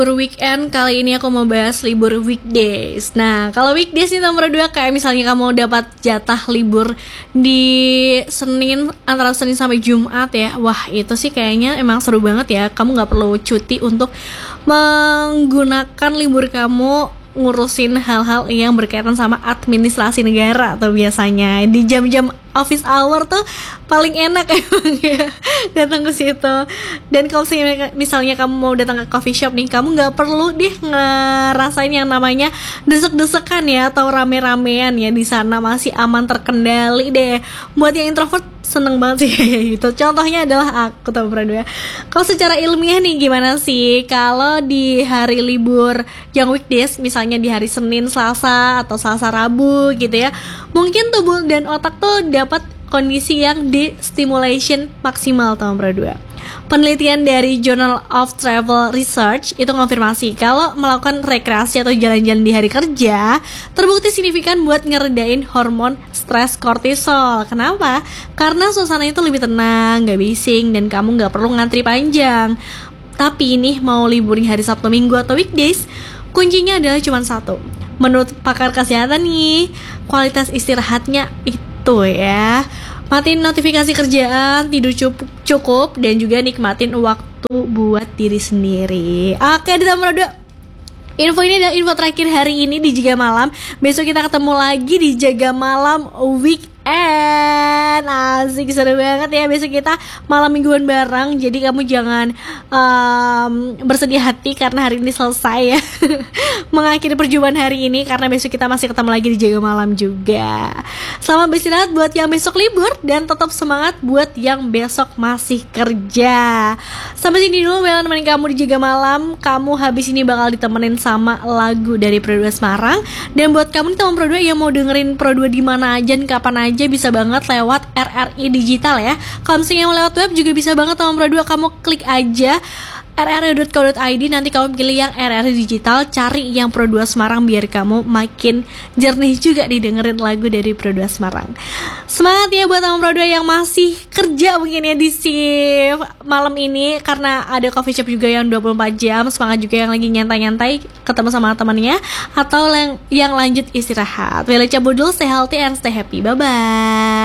Libur weekend, kali ini aku mau bahas libur weekdays. Nah, kalau weekdays nih nomor 2, kayak misalnya kamu dapat jatah libur di Senin, antara Senin sampai Jumat ya. Wah, itu sih kayaknya emang seru banget ya. Kamu gak perlu cuti untuk menggunakan libur kamu ngurusin hal-hal yang berkaitan sama administrasi negara. Atau biasanya di jam-jam office hour tuh paling enak emang ya datang ke situ. Dan kalau misalnya kamu mau datang ke coffee shop nih, kamu nggak perlu deh ngerasain yang namanya desek-desekan ya atau rame-ramean ya. Di sana masih aman, terkendali deh. Buat yang introvert seneng banget sih gitu. Contohnya adalah aku tuh berdua. Kalau secara ilmiah nih gimana sih kalau di hari libur yang weekdays, misalnya di hari Senin, Selasa atau Selasa, Rabu gitu ya, mungkin tubuh dan otak tuh dapat kondisi yang di stimulation maksimal tahun berdua. Penelitian dari Journal of Travel Research itu konfirmasi kalau melakukan rekreasi atau jalan-jalan di hari kerja terbukti signifikan buat ngeredain hormon stres kortisol. Kenapa? Karena suasana itu lebih tenang, gak bising, dan kamu gak perlu ngantri panjang. Tapi ini mau libur di hari Sabtu, Minggu, atau weekdays, kuncinya adalah cuma satu. Menurut pakar kesehatan nih, kualitas istirahatnya itu ya. Matiin notifikasi kerjaan, tidur cukup, dan juga nikmatin waktu buat diri sendiri. Oke, di nomor 2. Info ini adalah info terakhir hari ini di Jaga Malam. Besok kita ketemu lagi di Jaga Malam Weekend. Asik, seru banget ya. Besok kita malam mingguan bareng. Jadi kamu jangan bersedih hati karena hari ini selesai ya mengakhiri perjumpaan hari ini, karena besok kita masih ketemu lagi di Jaga Malam juga. Selamat beristirahat buat yang besok libur, dan tetap semangat buat yang besok masih kerja. Sampai sini dulu Bella nemenin kamu di Jaga Malam. Kamu habis ini bakal ditemenin sama lagu dari Pro 2 Semarang. Dan buat kamu nih teman Pro 2 yang mau dengerin Pro 2 di mana aja dan kapan aja, bisa banget lewat RRI Digital ya. Kalau misalnya yang lewat web juga bisa banget teman Pro 2, kamu klik aja rri.co.id, nanti kamu pilih yang RRI Digital, cari yang Pro 2 Semarang biar kamu makin jernih juga didengerin lagu dari Pro 2 Semarang. Semangat ya buat teman Pro 2 yang masih kerja mungkin ya di shift malam ini, karena ada coffee shop juga yang 24 jam. Semangat juga yang lagi nyantai-nyantai ketemu sama temannya, atau yang lanjut istirahat. Bella cabut dulu, stay healthy and stay happy. Bye-bye.